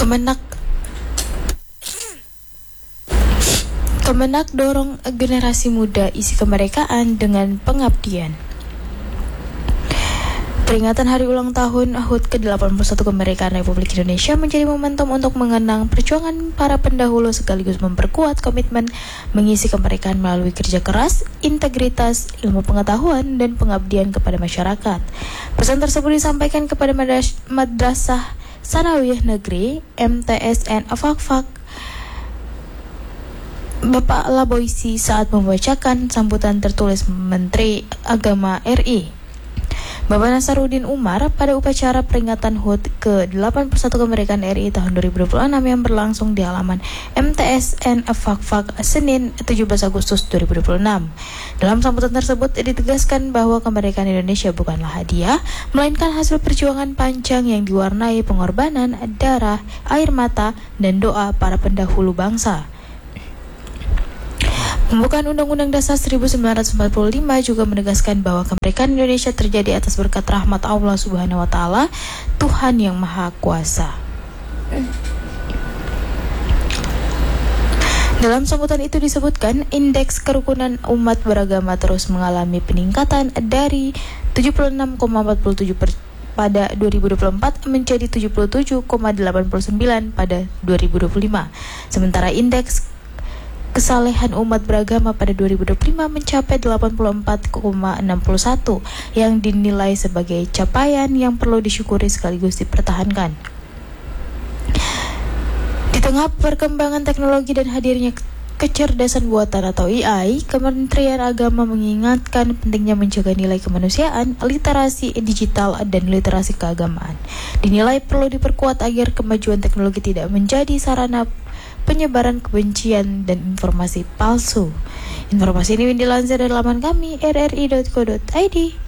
Kemenak dorong generasi muda isi kemerdekaan dengan pengabdian. Peringatan hari ulang tahun HUT ke-81 kemerdekaan Republik Indonesia menjadi momentum untuk mengenang perjuangan para pendahulu sekaligus memperkuat komitmen mengisi kemerdekaan melalui kerja keras, integritas, ilmu pengetahuan, dan pengabdian kepada masyarakat. Pesan tersebut disampaikan kepada Madrasah Sanawiyah Negeri MTSN Afak Bapak Laboisi saat membacakan sambutan tertulis Menteri Agama RI Bapak Nasaruddin Umar pada upacara peringatan HUT ke-81 kemerdekaan RI tahun 2026 yang berlangsung di halaman MTSN Afak Senin 17 Agustus 2026. Dalam sambutan tersebut ditegaskan bahwa kemerdekaan Indonesia bukanlah hadiah, melainkan hasil perjuangan panjang yang diwarnai pengorbanan, darah, air mata, dan doa para pendahulu bangsa. Pembukaan Undang-Undang Dasar 1945 juga menegaskan bahwa kemerdekaan Indonesia terjadi atas berkat rahmat Allah Subhanahu wa Ta'ala, Tuhan yang Maha Kuasa. Dalam sambutan itu disebutkan, indeks kerukunan umat beragama terus mengalami peningkatan dari 76,47 pada 2024 menjadi 77,89 pada 2025. Sementara indeks kesalehan umat beragama pada 2025 mencapai 84,61 yang dinilai sebagai capaian yang perlu disyukuri sekaligus dipertahankan. Di tengah perkembangan teknologi dan hadirnya kecerdasan buatan atau AI, Kementerian Agama mengingatkan pentingnya menjaga nilai kemanusiaan, literasi digital, dan literasi keagamaan. Dinilai perlu diperkuat agar kemajuan teknologi tidak menjadi sarana penyebaran kebencian dan informasi palsu. Informasi ini dilansir dari laman kami rri.co.id.